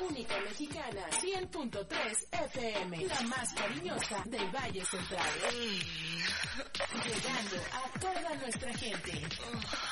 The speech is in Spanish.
única mexicana, 100.3 FM, la más cariñosa del Valle Central. Llegando a toda nuestra gente.